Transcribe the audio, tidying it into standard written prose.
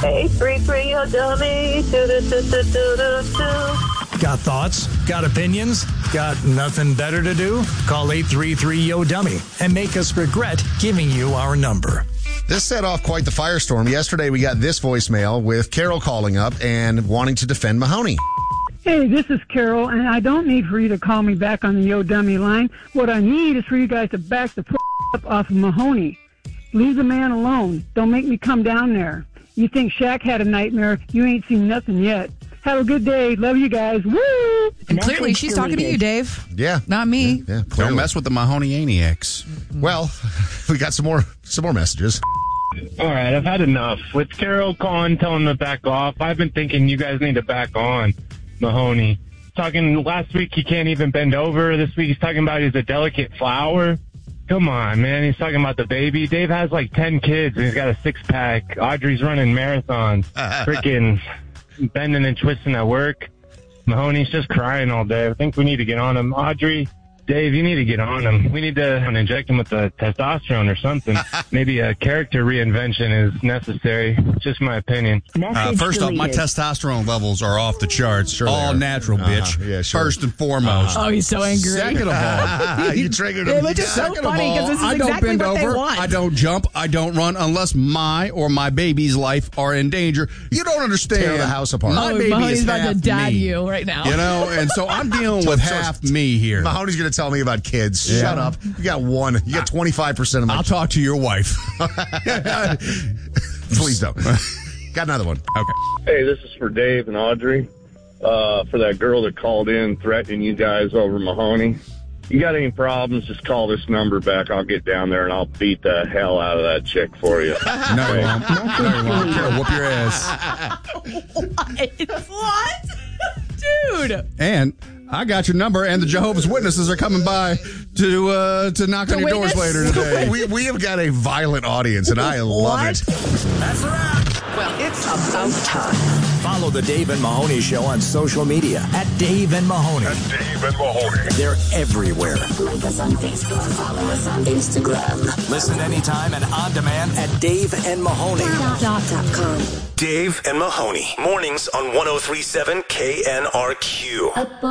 833, yo, dummy. Got thoughts? Got opinions? Got nothing better to do? Call 833-YO-DUMMY and make us regret giving you our number. This set off quite the firestorm. Yesterday, we got this voicemail with Carol calling up and wanting to defend Mahoney. Hey, this is Carol, and I don't need for you to call me back on the Yo Dummy line. What I need is for you guys to back the up off of Mahoney. Leave the man alone. Don't make me come down there. You think Shaq had a nightmare? You ain't seen nothing yet. Have a good day. Love you guys. Woo! And clearly she's talking to you, Dave. Yeah. Not me. Yeah, Don't mess with the Mahoney-aniacs. Well, we got some more messages. All right, I've had enough. With Carol calling, telling him to back off, I've been thinking you guys need to back on Mahoney. Talking last week, he can't even bend over. This week, he's talking about he's a delicate flower. Come on, man. He's talking about the baby. Dave has like 10 kids, and he's got a six-pack. Audrey's running marathons. Freaking bending and twisting at work. Mahoney's just crying all day. I think we need to get on him. Audrey, Dave, you need to get on him. We need to inject him with the testosterone or something. Maybe a character reinvention is necessary. Just my opinion. First off, my testosterone levels are off the charts. Sure all natural, bitch. Yeah, sure. First and foremost. Oh, he's so angry. Second of all, you triggered him. Yeah, which is so funny because this is I don't exactly bend what they over. want. I don't jump. I don't run unless my or my baby's life are in danger. You don't understand. Tear the house apart. My baby Mahoney's is about half to dad me. you right now. You know, and so I'm dealing with half me here. Mahoney's going to tell me about kids. Shut up. You got one. You got 25% of my... I'll talk to your wife. Please don't. Got another one. Okay. Hey, this is for Dave and Audrey. For that girl that called in threatening you guys over Mahoney. You got any problems, just call this number back. I'll get down there and I'll beat the hell out of that chick for you. No, you won't. No, you won't. Carol, whoop your ass. What? Dude. And I got your number, and the Jehovah's Witnesses are coming by to knock on your doors later today. We have got a violent audience, and I love it. That's a wrap. Well, it's about time. Follow the Dave and Mahoney Show on social media at Dave and Mahoney. They're everywhere. Like us on Facebook. Follow us on Instagram. Listen anytime and on demand at Dave and Mahoney. .com. Dave and Mahoney. Mornings on 103.7 KNRQ.